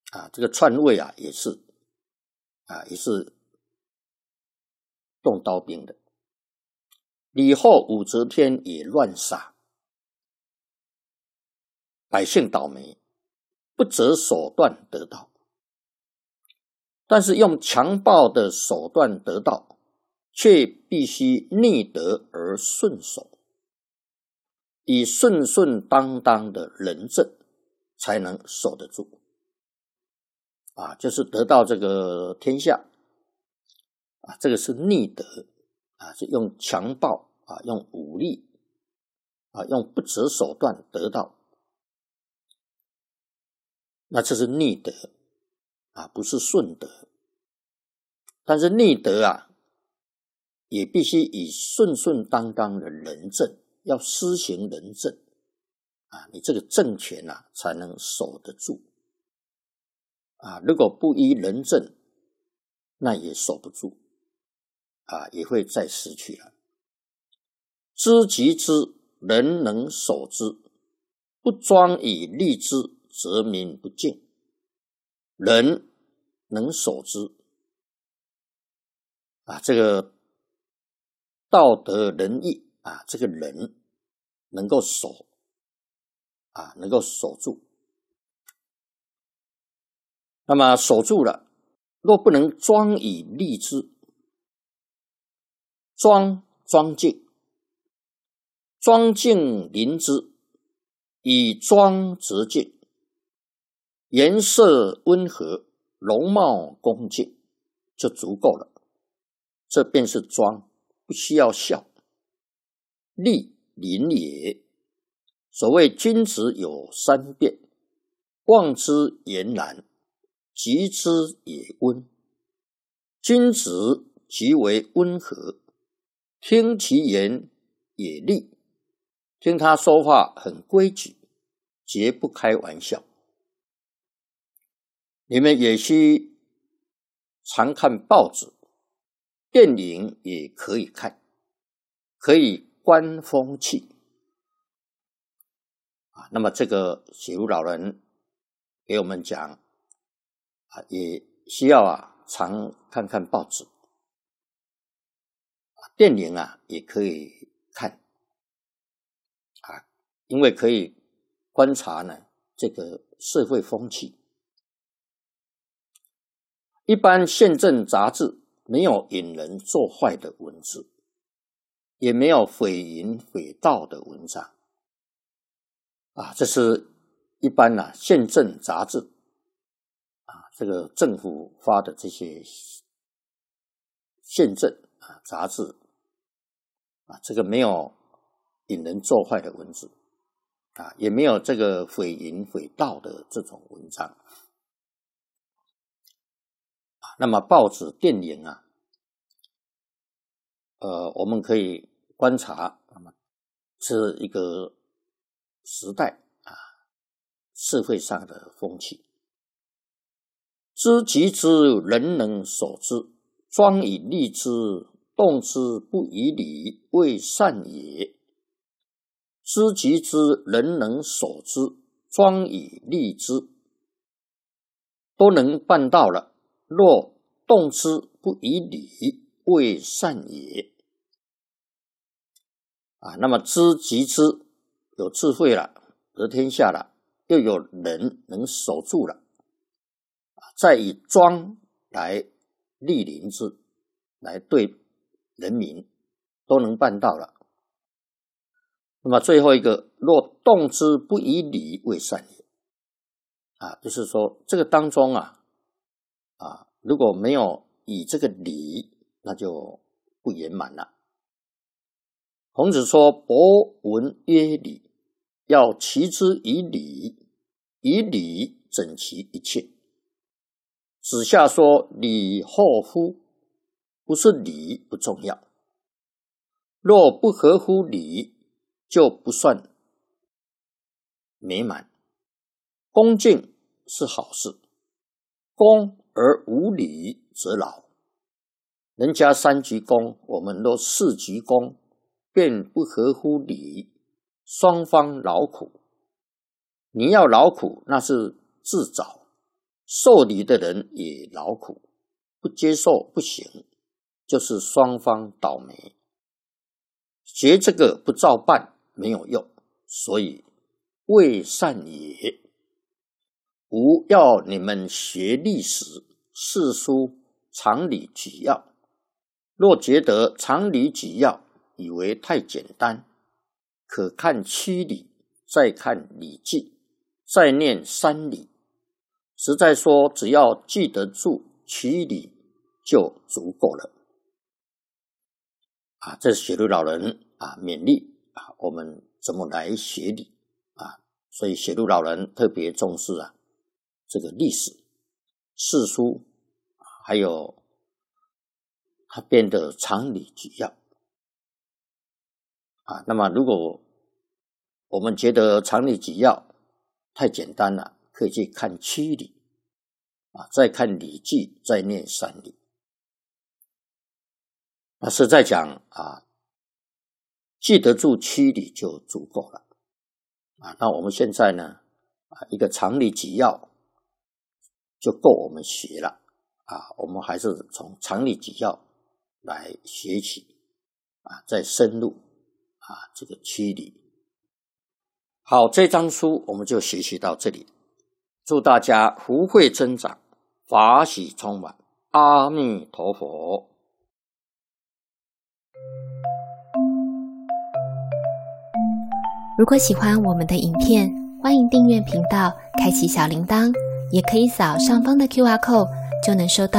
这个篡位也是动刀兵的。李后武则天也乱杀，百姓倒霉，不择手段得道。但是用强暴的手段得道，却必须逆德而顺守，以顺顺当当的仁政才能守得住。就是得到这个天下，这个是逆德，是用强暴，用武力，用不择手段得到，那这是逆德，不是顺德。但是逆德也必须以顺顺当当的仁政，要施行仁政，你这个政权才能守得住。如果不依仁政，那也守不住，也会再失去了。知极之，人能守之；不庄以立之，则民不敬。人能守之，这个道德仁义，这个人能够守，能够守住。那么守住了，若不能庄以立之，庄敬，庄敬临之，以庄则敬，颜色温和，容貌恭敬，就足够了。这便是庄，不需要孝。立临也。所谓君子有三变，望之俨然，及之也温。君子极为温和，听其言也利，听他说话很规矩，绝不开玩笑。你们也需常看报纸，电影也可以看，可以观风气。那么这个写如老人给我们讲，也需要常看看报纸，电影也可以看，因为可以观察呢这个社会风气。一般宪政杂志没有引人作坏的文字，也没有毁淫毁道的文章，这是一般宪政杂志，这个政府发的这些宪政杂志，这个没有引人作坏的文字，也没有这个毁淫毁道的这种文章。那么报纸电影我们可以观察，是一个时代社会上的风气。知极之，人能守之；庄以立之，动之不以礼，未善也。知极之，人能守之；庄以立之，都能办到了，若动之不以礼，未善也。那么知极之，有智慧了，得天下了，又有人能守住了，再以庄来莅临之，来对人民，都能办到了。那么最后一个，若动之不以礼，未善也。就是说这个当中如果没有以这个礼，那就不圆满了。孔子说：“博闻曰礼，要齐之以礼，以礼整其一切。”子夏说：“礼后乎？”不是礼不重要，若不合乎礼，就不算美满。恭敬是好事，恭而无礼则劳。人家3鞠躬，我们都4鞠躬，便不合乎礼，双方劳苦。你要劳苦，那是自找， 受理的人也劳苦，不接受不行，就是双方倒霉。学这个不照办没有用，所以未善也。吾要你们学历史、世书、常理举要，若觉得常理举要以为太简单，可看七礼，再看礼记，再念三礼。实在说，只要记得住七礼就足够了。这是雪鹿老人勉励我们怎么来学礼所以雪鹿老人特别重视这个历史、世书，还有他编的常理举要那么如果我们觉得常理举要太简单了，可以去看七礼再看礼记，再念三礼。实在讲记得住七礼就足够了那我们现在呢一个常理举要就够我们学了我们还是从常理举要来学起再深入这个七礼。好，这章书我们就学习到这里，祝大家福慧增长，法喜充满，阿弥陀佛。 如果喜欢我们的影片，欢迎订阅频道，开启小铃铛，也可以扫上方的 QR code，就能收到